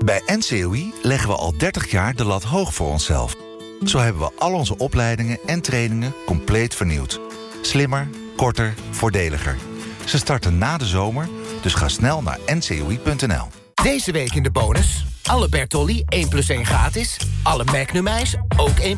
Bij NCOI leggen we al 30 jaar de lat hoog voor onszelf. Zo hebben we al onze opleidingen en trainingen compleet vernieuwd. Slimmer, korter, voordeliger. Ze starten na de zomer, dus ga snel naar ncoi.nl. Deze week in de bonus. Alle Bertolli 1+1 gratis. Alle Magnum ijs ook 1+1